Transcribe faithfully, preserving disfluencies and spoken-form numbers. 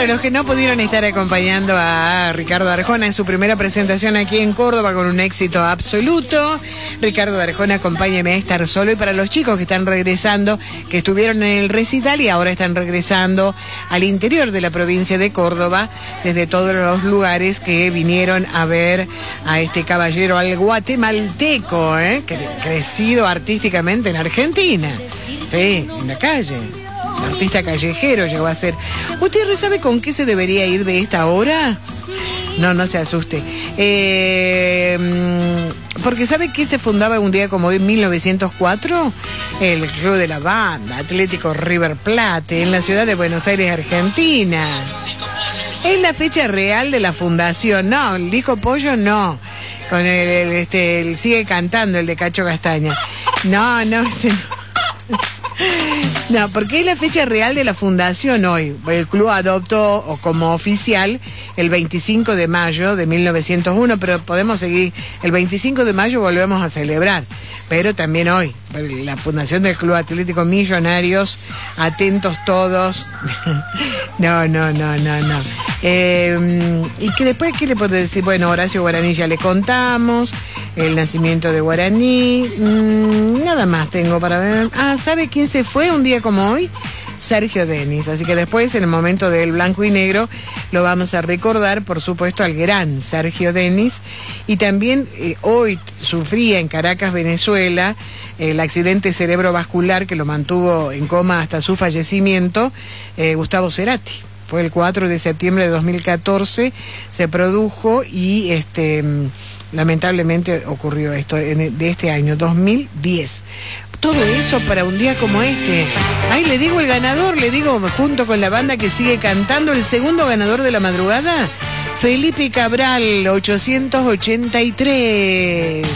para los que no pudieron estar acompañando a Ricardo Arjona en su primera presentación aquí en Córdoba con un éxito absoluto, Ricardo Arjona, Acompáñame a estar solo. Y para los chicos que están regresando, que estuvieron en el recital y ahora están regresando al interior de la provincia de Córdoba, desde todos los lugares que vinieron a ver a este caballero, al guatemalteco, ¿eh? Cre- crecido artísticamente en Argentina, sí, en la calle. Artista callejero llegó a ser. ¿Usted sabe con qué se debería ir de esta hora? No, no se asuste. Eh, porque ¿sabe que se fundaba un día como hoy, en mil novecientos cuatro? El Club de la Banda, Atlético River Plate, en la ciudad de Buenos Aires, Argentina. Es la fecha real de la fundación. No, el disco Pollo no. Con el, el, este, el sigue cantando, el de Cacho Castaña. No, no, ese no. No, porque es la fecha real de la fundación hoy. El club adoptó como oficial el veinticinco de mayo de mil novecientos uno, pero podemos seguir. El veinticinco de mayo volvemos a celebrar, pero también hoy. La fundación del Club Atlético Millonarios, atentos todos. No, no, no, no, no. Eh, y que después, ¿qué le puedo decir? Bueno, Horacio Guaraní ya le contamos. El nacimiento de Guaraní. Mm, nada más tengo para ver. Ah, ¿sabe quién se fue un día como hoy? Sergio Denis. Así que después, en el momento del blanco y negro, lo vamos a recordar, por supuesto, al gran Sergio Denis. Y también eh, hoy sufría en Caracas, Venezuela, el accidente cerebrovascular que lo mantuvo en coma hasta su fallecimiento, eh, Gustavo Cerati. Fue el cuatro de septiembre de dos mil catorce, se produjo y este lamentablemente ocurrió esto en, de este año, dos mil diez. Todo eso para un día como este. Ay, le digo el ganador, le digo junto con la banda que sigue cantando, el segundo ganador de la madrugada, Felipe Cabral, ochocientos ochenta y tres.